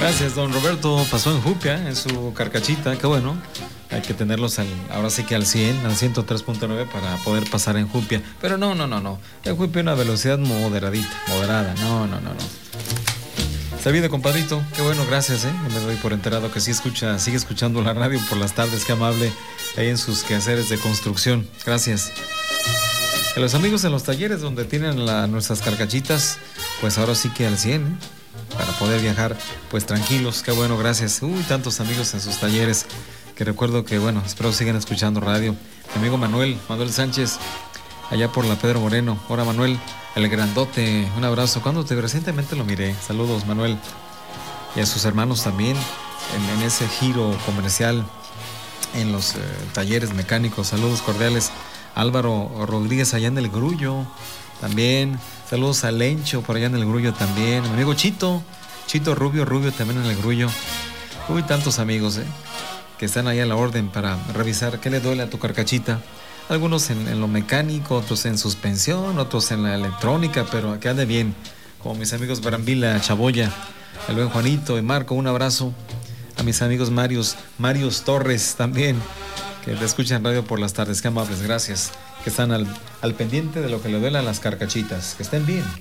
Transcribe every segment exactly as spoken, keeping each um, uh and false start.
Gracias, don Roberto. Pasó en Jupia, en su carcachita, qué bueno. Hay que tenerlos al, ahora sí que al cien, al ciento tres punto nueve para poder pasar en Jupia. Pero no, no, no, no. En Jupia una velocidad moderadita, moderada. No, no, no, no. Está bien, compadrito. Qué bueno, gracias, eh. Me doy por enterado que sí escucha, sigue escuchando la radio por las tardes. Qué amable ahí en sus quehaceres de construcción. Gracias. A los amigos en los talleres donde tienen la, nuestras carcachitas, pues ahora sí que al cien, ¿eh? Para poder viajar pues tranquilos. Qué bueno, gracias. Uy, tantos amigos en sus talleres que recuerdo que, bueno, espero sigan escuchando radio. Mi amigo Manuel, Manuel Sánchez, allá por la Pedro Moreno. Hola, Manuel, el grandote, un abrazo. Cuando te recientemente lo miré. Saludos, Manuel. Y a sus hermanos también en, en ese giro comercial en los eh, talleres mecánicos. Saludos cordiales. Álvaro Rodríguez allá en el Grullo también. Saludos a Lencho por allá en el Grullo también. Mi amigo Chito, Chito Rubio, Rubio también en el Grullo. Uy, tantos amigos, eh, que están ahí a la orden para revisar qué le duele a tu carcachita. Algunos en, en lo mecánico, otros en suspensión, otros en la electrónica, pero que ande bien. Como mis amigos Barambila, Chaboya, el buen Juanito y Marco, un abrazo. A mis amigos Marios, Marios Torres también, que te escuchan radio por las tardes. Qué amables, gracias. Que están al, al pendiente de lo que le duele a las carcachitas. Que estén bien.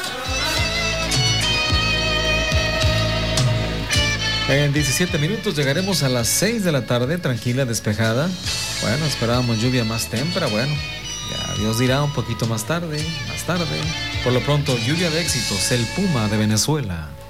En diecisiete minutos llegaremos a las seis de la tarde, tranquila, despejada. Bueno, esperábamos lluvia más temprana. Bueno, ya Dios dirá un poquito más tarde, más tarde. Por lo pronto, lluvia de éxitos, el Puma de Venezuela.